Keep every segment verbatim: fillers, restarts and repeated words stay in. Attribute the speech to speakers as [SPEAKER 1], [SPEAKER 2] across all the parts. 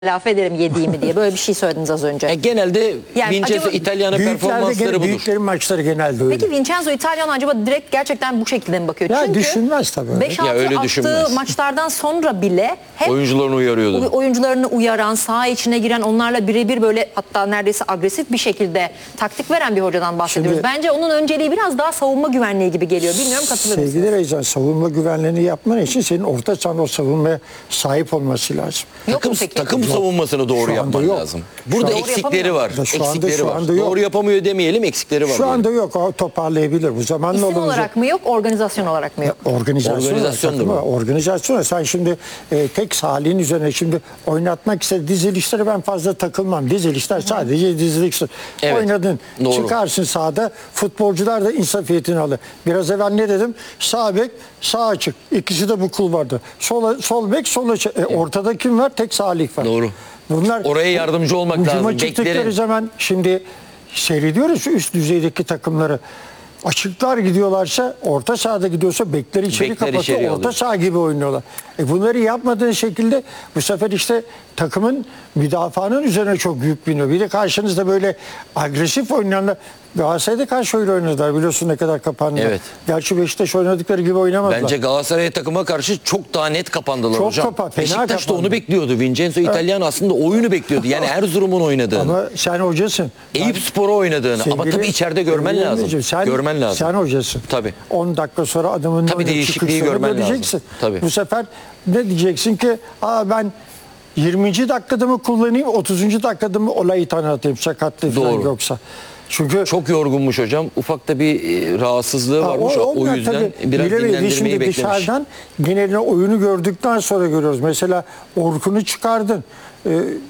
[SPEAKER 1] laf ederim yediğimi diye böyle bir şey söylediniz az önce.
[SPEAKER 2] E, genelde
[SPEAKER 1] Yani
[SPEAKER 2] Vincenzo
[SPEAKER 1] acaba-
[SPEAKER 2] İtalyan'a
[SPEAKER 3] Büyüklerde
[SPEAKER 2] performansları
[SPEAKER 3] gene
[SPEAKER 2] budur.
[SPEAKER 3] büyüklerin maçları genelde öyle.
[SPEAKER 1] Peki Vincenzo İtalyan acaba direkt gerçekten bu şekilde mi bakıyor?
[SPEAKER 3] Ya
[SPEAKER 1] Çünkü
[SPEAKER 3] düşünmez tabii öyle.
[SPEAKER 1] beş altı
[SPEAKER 2] Ya öyle
[SPEAKER 1] attığı
[SPEAKER 2] düşünmez.
[SPEAKER 1] maçlardan sonra bile hep
[SPEAKER 2] Oyuncularını uyarıyordu.
[SPEAKER 1] oyuncularını uyaran, saha içine giren, onlarla birebir böyle hatta neredeyse agresif bir şekilde taktik veren bir hocadan bahsediyoruz.
[SPEAKER 3] Şimdi-
[SPEAKER 1] Bence onun önceliği biraz daha savunma güvenliği gibi geliyor. Bilmiyorum, katılır mısınız?
[SPEAKER 3] Sevgili Rezan, savunma güvenliğini yapman için senin orta sahada o savunmaya sahip olması lazım.
[SPEAKER 1] Yok
[SPEAKER 2] Takım,
[SPEAKER 1] mu peki?
[SPEAKER 2] takım savunmasını doğru
[SPEAKER 3] Şu anda
[SPEAKER 2] yapman
[SPEAKER 3] yok.
[SPEAKER 2] lazım.
[SPEAKER 3] Şu
[SPEAKER 2] Burada
[SPEAKER 3] anda
[SPEAKER 2] eksikleri var.
[SPEAKER 3] Şu anda-
[SPEAKER 2] eksikleri
[SPEAKER 3] şu
[SPEAKER 2] var.
[SPEAKER 3] anda yok.
[SPEAKER 2] Doğru yapamıyor demeyelim, eksikleri var.
[SPEAKER 3] Şu anda yok. O toparlayabilir. Bu zamanla
[SPEAKER 1] İsim
[SPEAKER 3] olacak.
[SPEAKER 1] olarak mı yok, organizasyon olarak mı yok?
[SPEAKER 3] Organizasyon.
[SPEAKER 2] Organizasyondur
[SPEAKER 3] olarak,
[SPEAKER 2] bu.
[SPEAKER 3] Organizasyon. Sen şimdi e, tek sahiliğin üzerine şimdi oynatmak istediğin dizilişlere ben fazla takılmam. Dizilişler sadece diziliktir.
[SPEAKER 2] Evet,
[SPEAKER 3] Oynadın.
[SPEAKER 2] doğru.
[SPEAKER 3] Çıkarsın sahada. Futbolcular da insafiyetini alır. Biraz evvel ne dedim? Sağ bek, sağ açık. İkisi de bu kulvarda. Sola, sol bek, sol açık. E, ortada kim var? Tek sahalik var.
[SPEAKER 2] Doğru.
[SPEAKER 3] Bunlar
[SPEAKER 2] Oraya yardımcı olmak
[SPEAKER 3] hücuma
[SPEAKER 2] lazım.
[SPEAKER 3] çıktıkları
[SPEAKER 2] Beklerin.
[SPEAKER 3] zaman şimdi seyrediyoruz üst düzeydeki takımları. Açıklar gidiyorlarsa, orta sahada gidiyorsa bekleri içeri
[SPEAKER 2] Bekler
[SPEAKER 3] kapatıyor.
[SPEAKER 2] içeri
[SPEAKER 3] Orta
[SPEAKER 2] alıyor.
[SPEAKER 3] saha gibi oynuyorlar. E bunları yapmadığın şekilde bu sefer işte takımın müdafaanın üzerine çok büyük biniyor. Bir de karşınızda böyle agresif oynayanlar, Galatasaray'da karşı öyle oynadılar, biliyorsun ne kadar kapandılar.
[SPEAKER 2] Evet.
[SPEAKER 3] Gerçi Beşiktaş oynadıkları gibi oynamadılar.
[SPEAKER 2] Bence Galatasaray takıma karşı çok daha net kapandılar
[SPEAKER 3] Çok
[SPEAKER 2] hocam.
[SPEAKER 3] kapa- fena
[SPEAKER 2] Beşiktaş da
[SPEAKER 3] kapandı.
[SPEAKER 2] onu bekliyordu. Vincenzo İtalyan aslında oyunu bekliyordu. Yani Erzurum'un oynadığını.
[SPEAKER 3] Ama sen hocasın.
[SPEAKER 2] Eyüp Spor'a oynadığını. Ama
[SPEAKER 3] Sevgili-
[SPEAKER 2] tabii içeride görmen
[SPEAKER 3] sevgili
[SPEAKER 2] lazım.
[SPEAKER 3] Emre'ciğim, Sen,
[SPEAKER 2] görmen lazım.
[SPEAKER 3] Sen hocasın.
[SPEAKER 2] Tabii.
[SPEAKER 3] on dakika sonra adamın
[SPEAKER 2] Tabii
[SPEAKER 3] oynayıp
[SPEAKER 2] değişikliği
[SPEAKER 3] çıkışlarını
[SPEAKER 2] görmen lazım.
[SPEAKER 3] göreceksin.
[SPEAKER 2] Tabii.
[SPEAKER 3] Bu sefer ne diyeceksin ki? Aa ben yirminci dakikada mı kullanayım, otuzuncu dakikada mı olayı tanıtayım sakatlığı falan
[SPEAKER 2] Doğru.
[SPEAKER 3] yoksa. Çünkü
[SPEAKER 2] Çok yorgunmuş hocam. Ufakta bir e, rahatsızlığı
[SPEAKER 3] Ha,
[SPEAKER 2] varmış. O, o
[SPEAKER 3] onlar
[SPEAKER 2] yüzden
[SPEAKER 3] tabii
[SPEAKER 2] biraz
[SPEAKER 3] bilemeyiz.
[SPEAKER 2] dinlendirmeyi
[SPEAKER 3] Şimdi
[SPEAKER 2] beklemiş.
[SPEAKER 3] dışarıdan geneline oyunu gördükten sonra görüyoruz. Mesela Orkun'u çıkardın. Ee,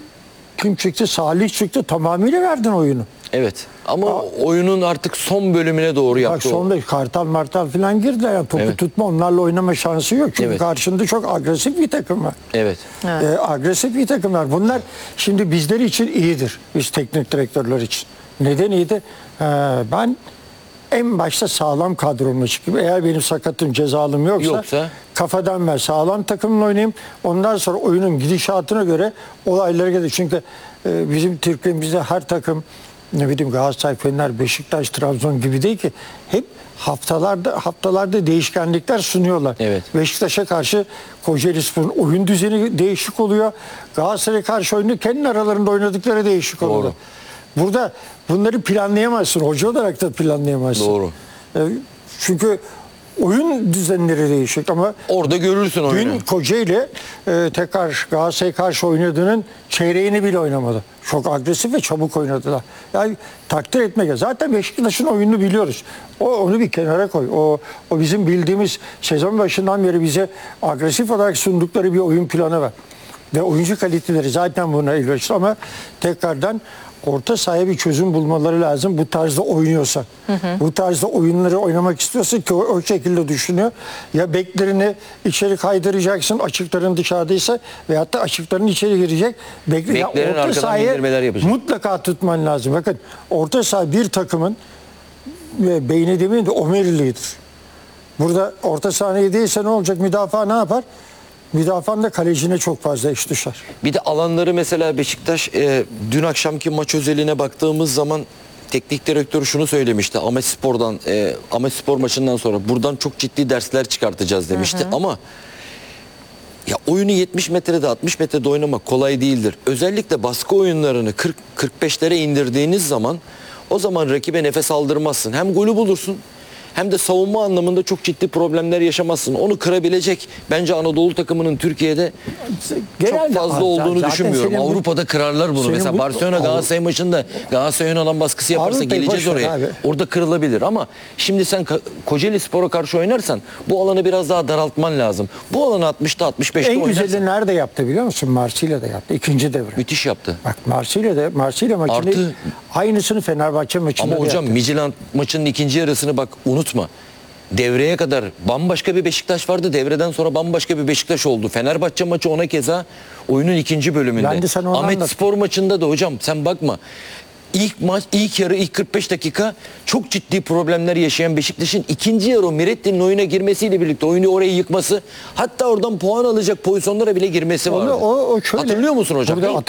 [SPEAKER 3] kim çıktı? Salih çıktı. Tamamıyla verdin oyunu.
[SPEAKER 2] Evet. Ama oyunun artık son bölümüne doğru
[SPEAKER 3] Bak
[SPEAKER 2] yaptı. o.
[SPEAKER 3] sonunda Kartal Martal falan girdiler. Yani topu
[SPEAKER 2] Evet.
[SPEAKER 3] tutma, onlarla oynama şansı yok. Çünkü
[SPEAKER 2] Evet.
[SPEAKER 3] karşında çok agresif bir takım var.
[SPEAKER 2] Evet.
[SPEAKER 3] Ee, agresif bir takım var. Bunlar şimdi bizler için iyidir. Biz teknik direktörler için. Neden iyidir? Ee, ben en başta sağlam kadromla çıkayım. Eğer benim sakatım, cezalım yoksa,
[SPEAKER 2] Yoksa?
[SPEAKER 3] kafadan ben sağlam takımla oynayayım. Ondan sonra oyunun gidişatına göre olaylara gelir. Çünkü e, bizim Türkiye'mizde her takım, ne bileyim Galatasaray, Fener, Beşiktaş, Trabzon gibi değil ki. Hep haftalarda haftalarda değişkenlikler sunuyorlar.
[SPEAKER 2] Evet.
[SPEAKER 3] Beşiktaş'a karşı Kocaelispor'un oyun düzeni değişik oluyor. Galatasaray'a karşı oyunu kendi aralarında oynadıkları değişik oluyor.
[SPEAKER 2] Doğru.
[SPEAKER 3] Burada bunları planlayamazsın. Hoca olarak da planlayamazsın.
[SPEAKER 2] Doğru.
[SPEAKER 3] E, Çünkü oyun düzenleri değişik ama
[SPEAKER 2] Orada görürsün oyunu.
[SPEAKER 3] dün Kocaeli e, tekrar Galatasaray'a karşı oynadığının çeyreğini bile oynamadı. Çok agresif ve çabuk oynadılar. Yani takdir etmek. Zaten Beşiktaş'ın oyununu biliyoruz. O onu bir kenara koy. O o bizim bildiğimiz sezon başından beri bize agresif olarak sundukları bir oyun planı var. Ve oyuncu kaliteleri zaten buna elverişli ama tekrardan orta sahaya bir çözüm bulmaları lazım. Bu tarzda oynuyorsa. Hı hı. Bu tarzda oyunları oynamak istiyorsa ki o, o şekilde düşünüyor. Ya beklerini içeri kaydıracaksın açıkların dışarıdaysa veyahut da açıkların içeri girecek. Bekle, ya
[SPEAKER 2] Beklerin
[SPEAKER 3] orta
[SPEAKER 2] arkadan
[SPEAKER 3] sahayı
[SPEAKER 2] bindirmeler yapacak.
[SPEAKER 3] mutlaka tutman lazım. Bakın orta saha bir takımın ve beyni demeyin de omeriliğidir. Burada orta sahneyi değilse ne olacak? Müdafaa ne yapar? Müdafaan da kalecine çok fazla iş düşer.
[SPEAKER 2] Bir de alanları mesela Beşiktaş e, dün akşamki maç özeline baktığımız zaman teknik direktörü şunu söylemişti. Ahmetspor'dan e, Ahmetspor maçından sonra buradan çok ciddi dersler çıkartacağız demişti. Hı hı. Ama ya oyunu yetmiş metrede altmış metrede oynamak kolay değildir. Özellikle baskı oyunlarını kırk kırk beşlere indirdiğiniz zaman o zaman rakibe nefes aldırmazsın. Hem golü bulursun hem de savunma anlamında çok ciddi problemler yaşamazsın. Onu kırabilecek bence Anadolu takımının Türkiye'de
[SPEAKER 3] Genelde
[SPEAKER 2] çok fazla
[SPEAKER 3] az.
[SPEAKER 2] olduğunu
[SPEAKER 3] Zaten
[SPEAKER 2] düşünmüyorum.
[SPEAKER 3] senin bu-
[SPEAKER 2] Avrupa'da kırarlar bunu.
[SPEAKER 3] senin
[SPEAKER 2] Mesela
[SPEAKER 3] bu-
[SPEAKER 2] Barcelona
[SPEAKER 3] Avrupa-
[SPEAKER 2] Galatasaray maçında Galatasaray'ın alan baskısı yaparsa
[SPEAKER 3] Avrupa'yı
[SPEAKER 2] geleceğiz
[SPEAKER 3] boş ver
[SPEAKER 2] oraya.
[SPEAKER 3] abi.
[SPEAKER 2] Orada kırılabilir ama şimdi sen Ka- Kocaeli Spor'a karşı oynarsan bu alanı biraz daha daraltman lazım. Bu alanı altmışta altmış beşte
[SPEAKER 3] En
[SPEAKER 2] oynarsan
[SPEAKER 3] güzeli nerede yaptı biliyor musun? Marsilya'da yaptı. İkinci devre.
[SPEAKER 2] müthiş yaptı.
[SPEAKER 3] Bak Marsilya'da, Marsilya maçında
[SPEAKER 2] Artı-
[SPEAKER 3] aynısını Fenerbahçe maçında
[SPEAKER 2] Ama
[SPEAKER 3] da
[SPEAKER 2] hocam
[SPEAKER 3] yaptı.
[SPEAKER 2] Midtjylland maçının ikinci yarısını bak unutma. Devreye kadar bambaşka bir Beşiktaş vardı. Devreden sonra bambaşka bir Beşiktaş oldu. Fenerbahçe maçı ona keza oyunun ikinci bölümünde.
[SPEAKER 3] Ben de sana onu
[SPEAKER 2] Ahmet
[SPEAKER 3] anlat-
[SPEAKER 2] Spor maçında da hocam sen bakma. İlk maç, ilk yarı, ilk kırk beş dakika çok ciddi problemler yaşayan Beşiktaş'ın ikinci yarı o Miretti'nin oyuna girmesiyle birlikte oyunu orayı yıkması, hatta oradan puan alacak pozisyonlara bile girmesi
[SPEAKER 3] Onu-
[SPEAKER 2] vardı.
[SPEAKER 3] o- o şöyle-
[SPEAKER 2] Hatırlıyor musun hocam?
[SPEAKER 3] Burada